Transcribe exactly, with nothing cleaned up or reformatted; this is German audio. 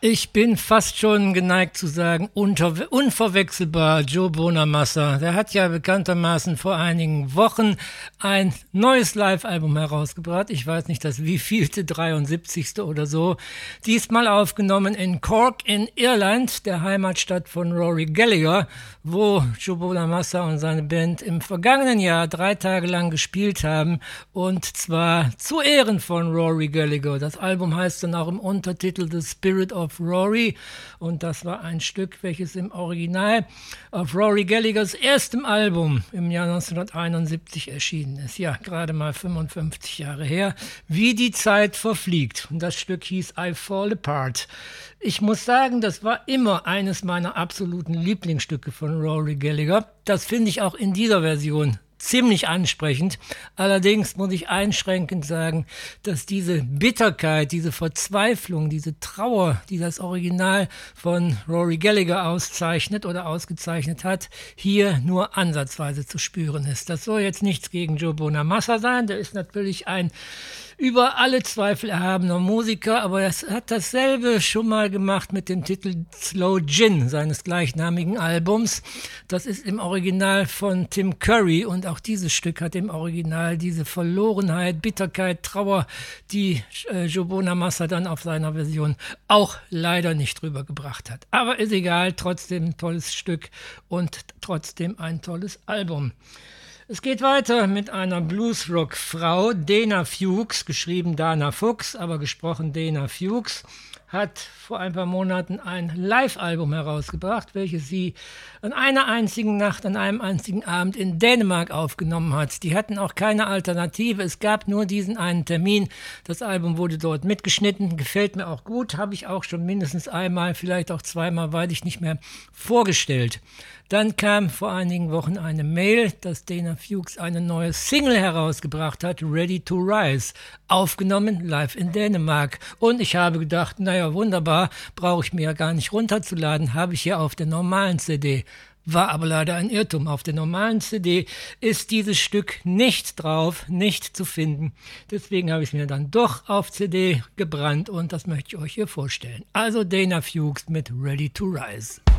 Ich bin fast schon geneigt zu sagen, unter, unverwechselbar Joe Bonamassa. Der hat ja bekanntermaßen vor einigen Wochen ein neues Live-Album herausgebracht. Ich weiß nicht, das wievielte, dreiundsiebzigste oder so. Diesmal aufgenommen in Cork in Irland, der Heimatstadt von Rory Gallagher, wo Joe Bonamassa und seine Band im vergangenen Jahr drei Tage lang gespielt haben. Und zwar zu Ehren von Rory Gallagher. Das Album heißt dann auch im Untertitel The Spirit of Rory, und das war ein Stück, welches im Original auf Rory Gallaghers erstem Album im Jahr neunzehnhunderteinundsiebzig erschienen ist. Ja, gerade mal fünfundfünfzig Jahre her, wie die Zeit verfliegt. Und das Stück hieß I Fall Apart. Ich muss sagen, das war immer eines meiner absoluten Lieblingsstücke von Rory Gallagher. Das finde ich auch in dieser Version ziemlich ansprechend. Allerdings muss ich einschränkend sagen, dass diese Bitterkeit, diese Verzweiflung, diese Trauer, die das Original von Rory Gallagher auszeichnet oder ausgezeichnet hat, hier nur ansatzweise zu spüren ist. Das soll jetzt nichts gegen Joe Bonamassa sein. Der ist natürlich ein über alle Zweifel erhabener Musiker, aber er hat dasselbe schon mal gemacht mit dem Titel Slow Gin seines gleichnamigen Albums. Das ist im Original von Tim Curry, und auch dieses Stück hat im Original diese Verlorenheit, Bitterkeit, Trauer, die äh, Joe Bonamassa dann auf seiner Version auch leider nicht rübergebracht hat. Aber ist egal, trotzdem ein tolles Stück und trotzdem ein tolles Album. Es geht weiter mit einer Bluesrock-Frau, Dana Fuchs, geschrieben Dana Fuchs, aber gesprochen Dana Fuchs, hat vor ein paar Monaten ein Live-Album herausgebracht, welches sie an einer einzigen Nacht, an einem einzigen Abend in Dänemark aufgenommen hat. Die hatten auch keine Alternative, es gab nur diesen einen Termin. Das Album wurde dort mitgeschnitten, gefällt mir auch gut, habe ich auch schon mindestens einmal, vielleicht auch zweimal, weiß ich nicht mehr, vorgestellt. Dann kam vor einigen Wochen eine Mail, dass Dana Fuchs eine neue Single herausgebracht hat, Ready to Rise, aufgenommen live in Dänemark. Und ich habe gedacht, naja, wunderbar, brauche ich mir ja gar nicht runterzuladen, habe ich ja auf der normalen C D. War aber leider ein Irrtum. Auf der normalen C D ist dieses Stück nicht drauf, nicht zu finden. Deswegen habe ich es mir dann doch auf C D gebrannt, und das möchte ich euch hier vorstellen. Also Dana Fuchs mit Ready to Rise.